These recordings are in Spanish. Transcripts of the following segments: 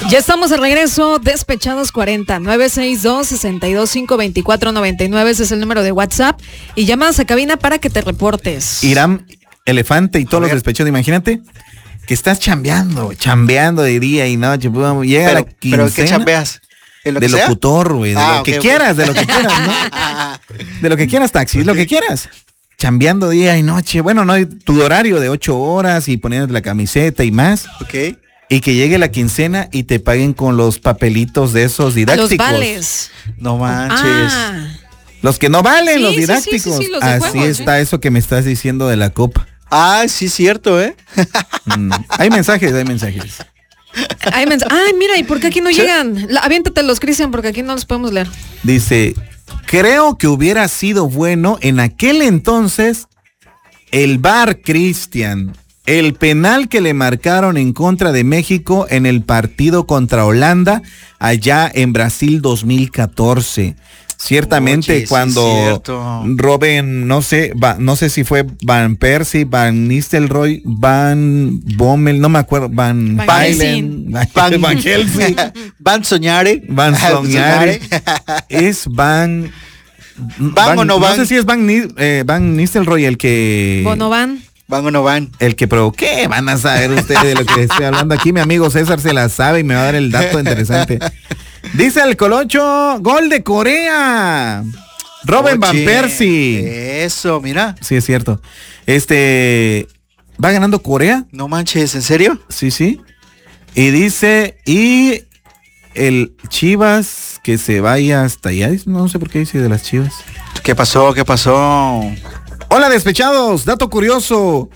Ya estamos de regreso, Despechados 40, 962-625-2499, ese es el número de WhatsApp, y llamadas a cabina para que te reportes. Irán, Elefante y todos los despechados, imagínate que estás chambeando de día y noche, llega la quincena. ¿Pero qué chambeas? De locutor, güey, de lo que quieras, ¿no? De lo que quieras, taxi, lo que quieras. Chambeando día y noche, bueno, no, tu horario de 8 horas y poniéndote la camiseta y más. Ok. Y que llegue la quincena y te paguen con los papelitos de esos didácticos. Los vales. No manches. Los que no valen, los didácticos. Sí, los de así juego, está eso que me estás diciendo de la copa. Sí, cierto, ¿eh? Hay mensajes. Ay, mira, ¿y por qué aquí no llegan? Aviéntatelos, Cristian, porque aquí no los podemos leer. Dice, creo que hubiera sido bueno en aquel entonces el VAR, Cristian. El penal que le marcaron en contra de México en el partido contra Holanda allá en Brasil 2014. Ciertamente. Oye, cuando Robben, no sé si fue Van Persie, Van Nistelrooy, Van Bommel, no me acuerdo, Van Bailen, Van Helsing, Van Soñare, es Van o no Van, no sé si es Van Nistelrooy el que ¿Van o no van? El que, pero ¿qué van a saber ustedes de lo que estoy hablando aquí? Mi amigo César se la sabe y me va a dar el dato interesante. Dice el Colocho, gol de Corea. Robben Van Persie. Eso, mira. Sí, es cierto. ¿Va ganando Corea? No manches, ¿en serio? Sí. Y dice, y el Chivas que se vaya hasta allá. No sé por qué dice de las Chivas. ¿Qué pasó? Hola, despechados. Dato curioso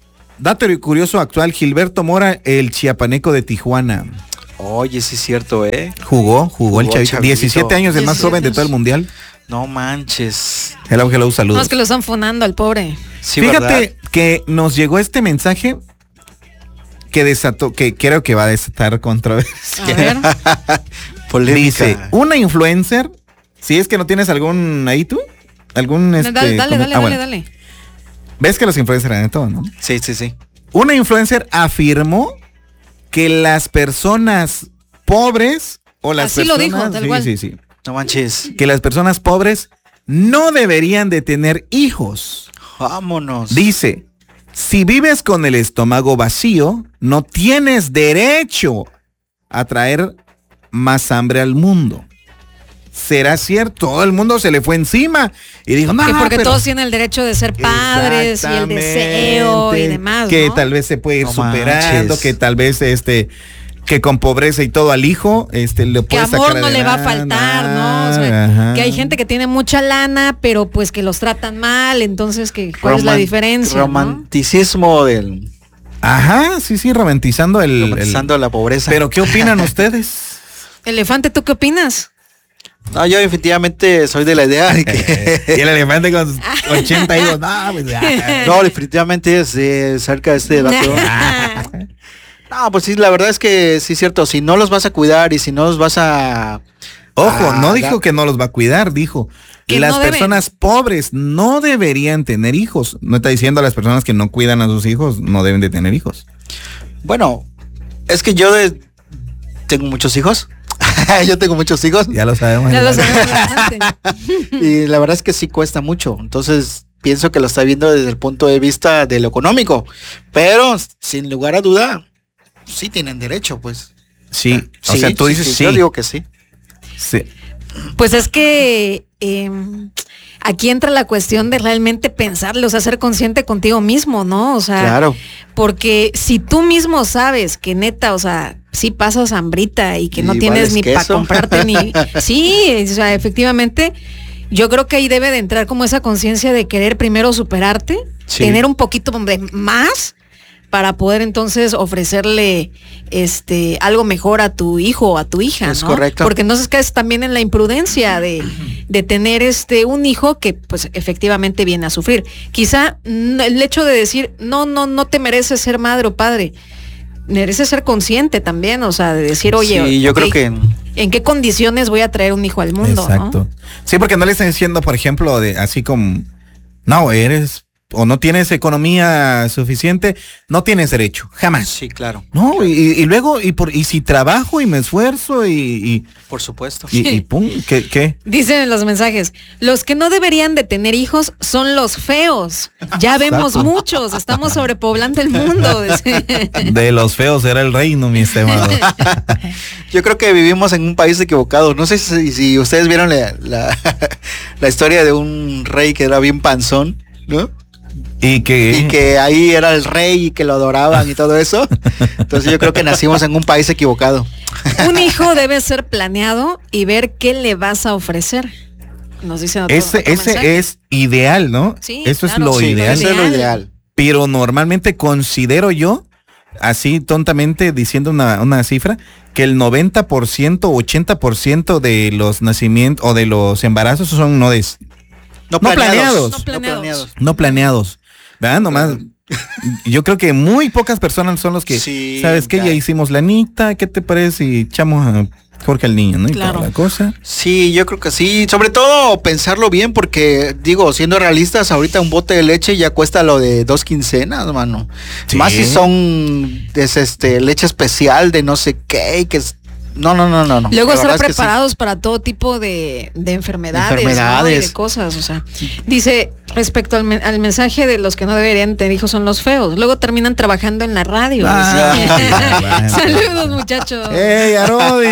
actual. Gilberto Mora, el chiapaneco de Tijuana. Oye, sí es cierto, ¿eh? Jugó el chavito. 17 años, el más joven de todo el mundial. No manches. Hello, saludos. No, es que lo están fonando al pobre. Sí, fíjate, ¿verdad? Que nos llegó este mensaje que desató, que creo que va a desatar controversia. A ver. Polémica. Dice, una influencer, si es que no tienes algún ahí tú, algún Dale. ¿Ves que los influencers eran de todo, no? Sí. Una influencer afirmó que las personas pobres o las así personas... lo dijo, tal cual. Sí. No manches. Que las personas pobres no deberían de tener hijos. Vámonos. Dice, si vives con el estómago vacío, no tienes derecho a traer más hambre al mundo. ¿Será cierto? Todo el mundo se le fue encima y dijo, no, porque todos tienen el derecho de ser padres y el deseo y demás, que ¿no? tal vez se puede ir superando, manches. que tal vez que con pobreza y todo al hijo le puede sacar amor no le va a faltar, ¿no? O sea, que hay gente que tiene mucha lana, pero pues que los tratan mal, entonces ¿cuál es la diferencia? Romanticismo, ¿no? del... Ajá, sí, romantizando la pobreza. Pero ¿qué opinan ustedes? Elefante, ¿tú qué opinas? No, yo definitivamente soy de la idea de que... y el elefante con 80 hijos, no, definitivamente es cerca de este debate. No, pues sí, la verdad es que sí es cierto, si no los vas a cuidar y si no los vas a... Ojo, no dijo que no los va a cuidar, dijo que las personas pobres no deberían tener hijos. No está diciendo a las personas que no cuidan a sus hijos no deben de tener hijos. Bueno, es que yo tengo muchos hijos. Yo tengo muchos hijos. Ya lo sabemos. Y la verdad es que sí cuesta mucho. Entonces pienso que lo está viendo desde el punto de vista de lo económico. Pero sin lugar a duda, sí tienen derecho, pues. Sí, o sea, tú dices sí. Yo digo que sí. Sí. Pues es que aquí entra la cuestión de realmente pensarlo, o sea, ser consciente contigo mismo, ¿no? O sea, claro. Porque si tú mismo sabes que neta, o sea, sí pasas hambrita y que no tienes ni para comprarte ni... Sí, o sea, efectivamente, yo creo que ahí debe de entrar como esa conciencia de querer primero superarte, tener un poquito de más para poder entonces ofrecerle algo mejor a tu hijo o a tu hija, es ¿no? Correcto. Porque entonces caes también en la imprudencia de tener un hijo que pues efectivamente viene a sufrir. Quizá el hecho de decir no te mereces ser madre o padre, mereces ser consciente también, o sea, de decir, oye, sí, yo creo que ¿en qué condiciones voy a traer un hijo al mundo? Exacto. ¿No? Sí, porque no le están diciendo, por ejemplo, así como, no, eres o no tienes economía suficiente, no tienes derecho, jamás. Sí, claro. No, claro. Y luego, y si trabajo y me esfuerzo y por supuesto. Y pum, ¿qué? Dicen en los mensajes, los que no deberían de tener hijos son los feos. Ya vemos muchos, estamos sobrepoblando el mundo. De los feos era el reino, mi estimado. Yo creo que vivimos en un país equivocado. No sé si ustedes vieron la historia de un rey que era bien panzón, ¿no? Y que ahí era el rey y que lo adoraban y todo eso. Entonces yo creo que nacimos en un país equivocado. Un hijo debe ser planeado y ver qué le vas a ofrecer. Nos dicen ese es ideal, ¿no? Sí, eso claro, es lo ideal. Eso es lo ideal. Pero normalmente considero yo, así tontamente diciendo una cifra, que el 90%, 80% de los nacimientos o de los embarazos son no planeados. No planeados. ¿Verdad? Nomás. Yo creo que muy pocas personas son los que, sí, ¿sabes qué? Ya hicimos la Anita, ¿qué te parece si echamos a Jorge al niño, ¿no? Y claro. Toda la cosa. Sí, yo creo que sí. Sobre todo pensarlo bien, porque, digo, siendo realistas, ahorita un bote de leche ya cuesta lo de 2 quincenas, mano. Sí. Más si son leche especial de no sé qué, que es. No. Luego estar preparados para todo tipo de enfermedades. ¿No? Y de cosas, o sea. Dice, respecto al mensaje de los que no deberían tener hijos son los feos. Luego terminan trabajando en la radio. Saludos, muchachos. ¡Ey, Arodi!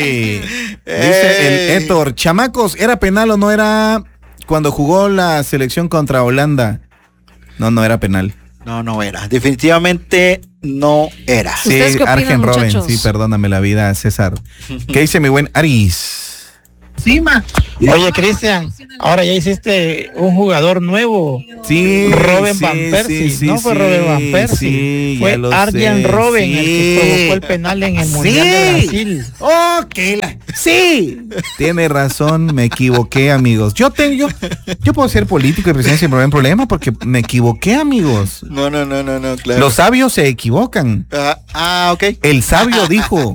Dice el Héctor, chamacos, ¿era penal o no era cuando jugó la selección contra Holanda? No era penal. No era. Definitivamente no era. Sí, Argen Robin, sí, perdóname la vida, César. ¿Qué dice mi buen Aris? Sí, Oye, Cristian, ahora ya hiciste un jugador nuevo. Sí, Robin Van Persie, no fue Robin Van Persie. Sí, fue Arjen Robben el que provocó el penal en el Mundial de Brasil. Sí, tiene razón, me equivoqué, amigos. Yo puedo ser político y presidente sin problema porque me equivoqué, amigos. No, claro. Los sabios se equivocan. Ok. El sabio dijo.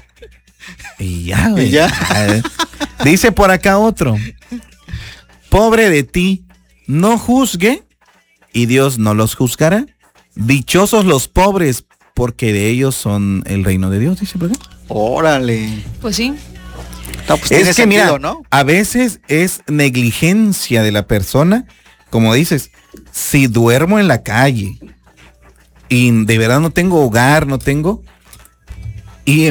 Y ya, güey. Dice por acá otro. Pobre de ti, no juzgue y Dios no los juzgará. Dichosos los pobres, porque de ellos son el reino de Dios, dice por acá. Órale. Pues sí. No, pues es que sentido, mira, ¿no? A veces es negligencia de la persona, como dices, si duermo en la calle y de verdad no tengo hogar, y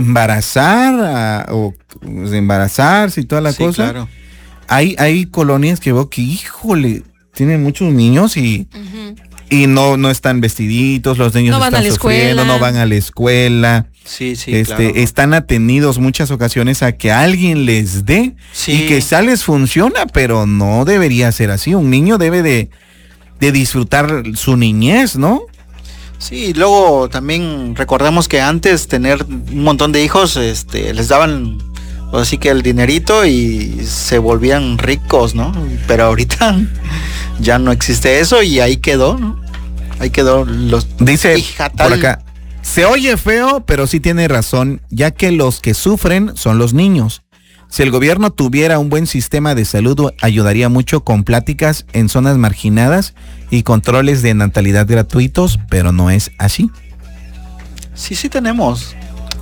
embarazarse y toda la cosa. Claro. Hay colonias que veo que, híjole, tienen muchos niños y no están vestiditos, los niños no están sufriendo, no van a la escuela. Sí, claro. Están atendidos muchas ocasiones a que alguien les dé y que ya les funciona, pero no debería ser así. Un niño debe de disfrutar su niñez, ¿no? Sí, luego también recordamos que antes tener un montón de hijos, les daban así que el dinerito y se volvían ricos, ¿no? Pero ahorita ya no existe eso y ahí quedó, ¿no? Ahí quedó dice por acá, se oye feo, pero sí tiene razón, ya que los que sufren son los niños. Si el gobierno tuviera un buen sistema de salud, ayudaría mucho con pláticas en zonas marginadas y controles de natalidad gratuitos, pero no es así. Sí tenemos.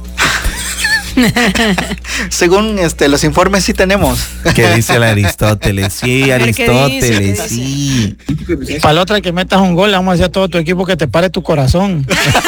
Según los informes sí tenemos. ¿Qué dice el Aristóteles? Sí, Aristóteles, sí. Para la otra que metas un gol, le vamos a decir a todo tu equipo que te pare tu corazón.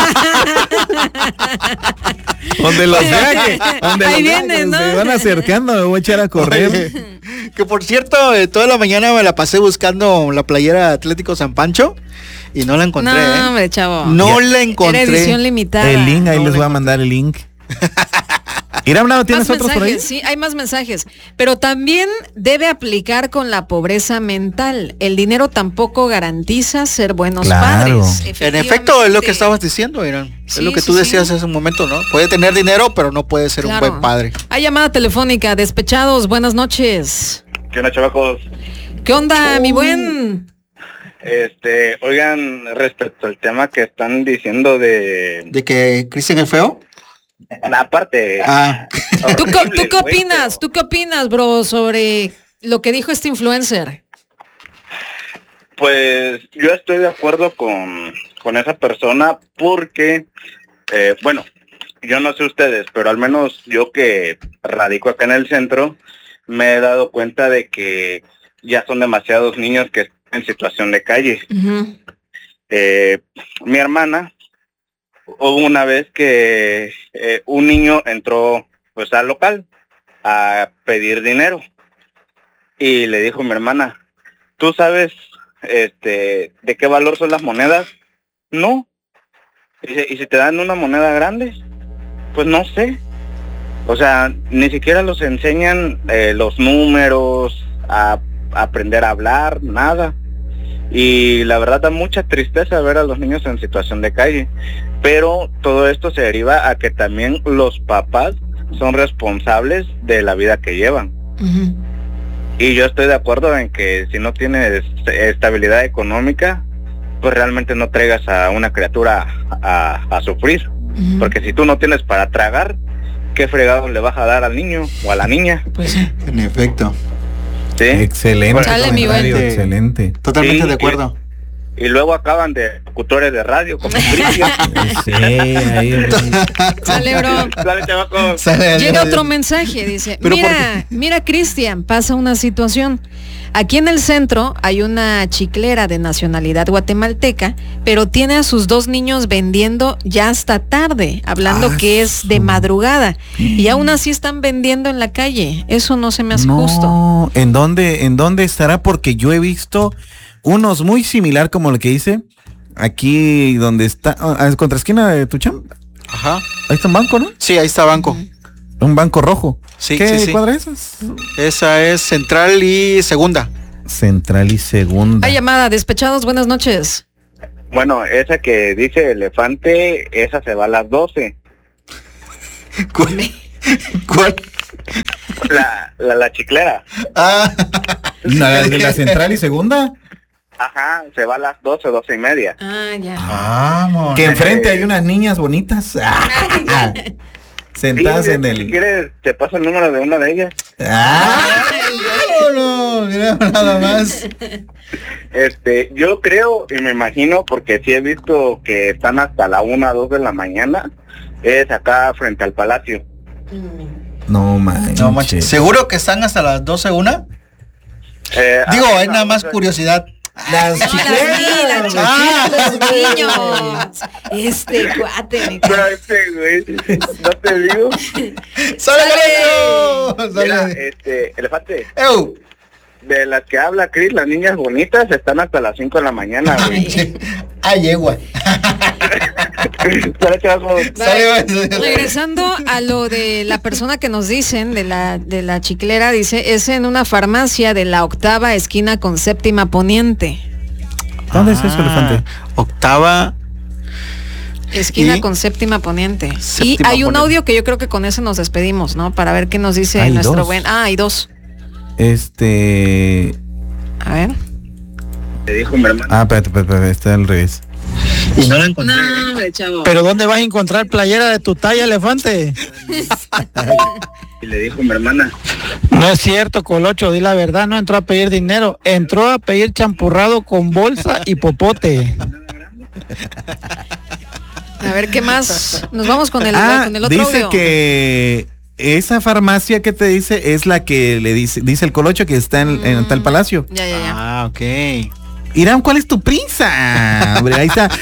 Donde los vean, ahí vienen, ¿no? Se van acercando, me voy a echar a correr. Oye, que por cierto, toda la mañana me la pasé buscando la playera Atlético San Pancho y no la encontré. No, hombre, chavo. No la encontré. Era edición limitada. El link, ahí les voy a mandar el link. Irán, ¿tienes otros por ahí? Sí, hay más mensajes, pero también debe aplicar con la pobreza mental. El dinero tampoco garantiza ser buenos padres. En efecto, es lo que estabas diciendo, Irán. Sí, es lo que tú decías hace un momento, ¿no? Puede tener dinero, pero no puede ser un buen padre. Hay llamada telefónica, despechados, buenas noches. ¿Qué onda, chavacos? ¿Qué onda, mi buen? Oigan, respecto al tema que están diciendo ¿De que Cristian es feo? Aparte. ¿Tú qué opinas? ¿Tú qué opinas, bro, sobre lo que dijo este influencer? Pues yo estoy de acuerdo con esa persona porque, bueno, yo no sé ustedes, pero al menos yo que radico acá en el centro, me he dado cuenta de que ya son demasiados niños que están en situación de calle. Uh-huh. Mi hermana, hubo una vez que un niño entró pues al local a pedir dinero y le dijo mi hermana, ¿tú sabes de qué valor son las monedas? No. ¿Y si te dan una moneda grande? Pues no sé. O sea, ni siquiera los enseñan los números, a aprender a hablar, nada. Y la verdad da mucha tristeza ver a los niños en situación de calle. Pero todo esto se deriva a que también los papás son responsables de la vida que llevan. Uh-huh. Y yo estoy de acuerdo en que si no tienes estabilidad económica, pues realmente no traigas a una criatura a sufrir. Uh-huh. Porque si tú no tienes para tragar, ¿qué fregado le vas a dar al niño o a la niña? Pues sí. En efecto. Sí. Excelente. Sale mi bueno. Excelente. Totalmente sí, de acuerdo. Y luego acaban de locutores de radio como Cristian. Sí, ahí. Sale, bro. Sale, chavaco. Llega otro mensaje, dice, mira, Cristian, pasa una situación. Aquí en el centro hay una chiclera de nacionalidad guatemalteca, pero tiene a sus 2 niños vendiendo ya hasta tarde, hablando que es de madrugada. Y aún así están vendiendo en la calle. Eso no se me hace justo. ¿En dónde estará? Porque yo he visto unos muy similar como lo que hice aquí donde está, contra esquina de Tucham. Ajá. Ahí está un banco, ¿no? Sí, ahí está banco. Un banco rojo. Sí, ¿Qué cuadra es esa? Esa es Central y Segunda. Central y Segunda. Hay llamada, despechados, buenas noches. Bueno, esa que dice Elefante, esa se va a las 12. ¿Cuál? La chiclera. ¿La de la Central y Segunda? Ajá, se va a las 12:30. Ya. Vamos. Que enfrente hay unas niñas bonitas. Sentadas en el... Si quieres, te paso el número de una de ellas. No, mira, nada más. Yo creo y me imagino, porque sí he visto que están hasta la 1, 2 de la mañana, es acá frente al Palacio. No manches. ¿Seguro que están hasta las 12, 1? Digo, hay nada más curiosidad. Las chicleras. Los niños. Cuate. Güey, no te digo. ¡Sale! Elefante. De las que habla Cris, las niñas bonitas están hasta las 5 de la mañana, güey. Yegua. Regresando a lo de la persona que nos dicen de la chiclera, dice, es en una farmacia de la 8ª esquina con 7ª Poniente. ¿Dónde es eso, Elefante? 8ª esquina con 7ª Poniente. Y hay un audio que yo creo que con ese nos despedimos, ¿no? Para ver qué nos dice nuestro buen... hay 2. A ver. Te dijo mi hermano. Espérate, está al revés. Y no la encontré. No, chavo. ¿Pero dónde vas a encontrar playera de tu talla, Elefante? Y le dijo mi hermana. No es cierto, Colocho, di la verdad, no entró a pedir dinero, entró a pedir champurrado con bolsa y popote. A ver, ¿qué más? Nos vamos con el otro dice audio. Que esa farmacia que te dice es la que le dice el Colocho que está en tal Palacio. Ya. Ok. Irán, ¿cuál es tu prisa? Hombre, ahí está.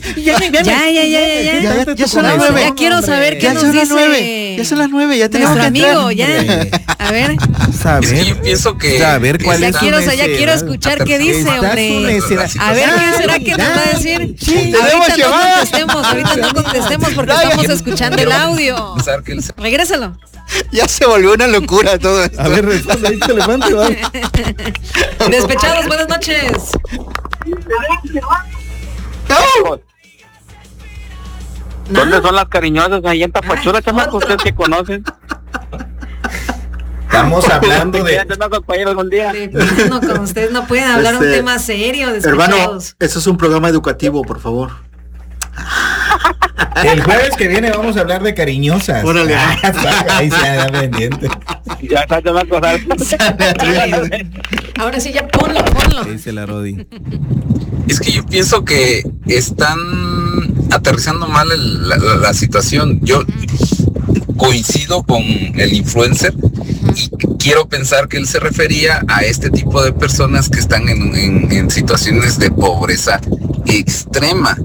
Ya son las 9. Ya quiero saber qué nos dice. Ya son las 9, ya tenemos nuestro que amigo, entrar. ya. A ver. Yo pienso que... A ver, ¿cuál es? Ya quiero escuchar qué dice, hombre. A ver, ¿qué será que nos va a decir? Ahorita no contestemos porque estamos escuchando el audio. Regrésalo. Ya se volvió una locura todo esto. A ver, responde ahí, Elefante, va. Despechados, buenas noches. ¿Dónde son las cariñosas? Ahí en Tapachula, chamaco, ustedes que conocen. Estamos hablando de... No, con ustedes no pueden hablar un tema serio. Hermano, eso es un programa educativo, por favor. El jueves que viene vamos a hablar de cariñosas. Órale. Ahí se da pendiente. Ya está, te va a acordar. Ahora sí, ya ponlo. Dice la Rodi. Es que yo pienso que están aterrizando mal la situación. Yo coincido con el influencer y quiero pensar que él se refería a este tipo de personas que están en situaciones de pobreza extrema.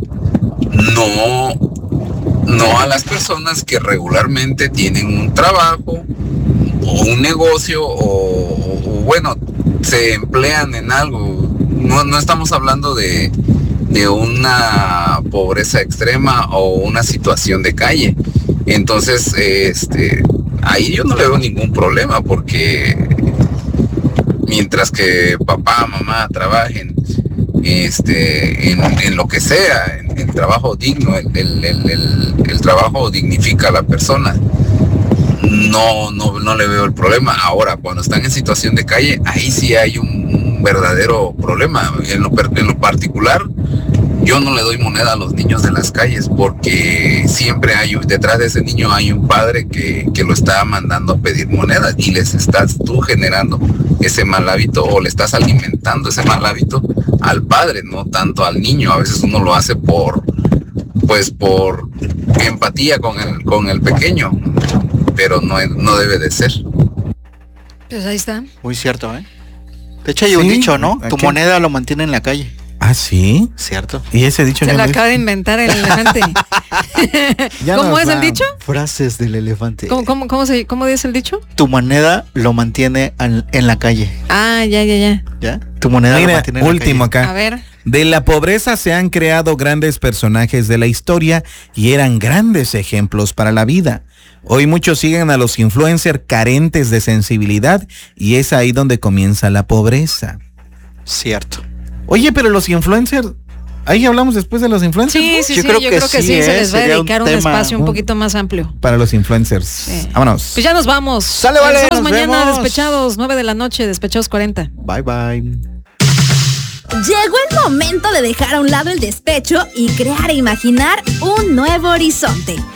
No a las personas que regularmente tienen un trabajo o un negocio o bueno, se emplean en algo. No estamos hablando de una pobreza extrema o una situación de calle. Entonces, ahí yo no le veo ningún problema porque mientras que papá, mamá trabajen en lo que sea, en el trabajo digno, el trabajo dignifica a la persona. No le veo el problema. Ahora, cuando están en situación de calle, ahí sí hay un verdadero problema. En lo particular, yo no le doy moneda a los niños de las calles porque siempre detrás de ese niño hay un padre que lo está mandando a pedir monedas y les estás tú generando ese mal hábito o le estás alimentando ese mal hábito al padre, no tanto al niño. A veces uno lo hace por empatía con el pequeño, pero no debe de ser. Pues ahí está. Muy cierto, ¿eh? De hecho hay un dicho, ¿no? Tu moneda lo mantiene en la calle. ¿Ah, sí? Cierto. Y ese dicho se lo acaba de inventar el elefante. ¿Cómo es el dicho? Frases del elefante. ¿Cómo dice el dicho? Tu moneda lo mantiene en la calle. Ah, ya. ¿Ya? Tu moneda lo mantiene en la calle. Último acá. A ver. De la pobreza se han creado grandes personajes de la historia y eran grandes ejemplos para la vida. Hoy muchos siguen a los influencers carentes de sensibilidad y es ahí donde comienza la pobreza. Cierto. Oye, pero los influencers, ahí hablamos después de los influencers. Sí, yo creo que sí, se les va a dedicar un espacio un poquito más amplio. Para los influencers. Sí. Vámonos. Pues ya nos vamos. Sale, vale. Nos mañana vemos. Despechados, 9 de la noche, Despechados 40. Bye. Llegó el momento de dejar a un lado el despecho y crear e imaginar un nuevo horizonte.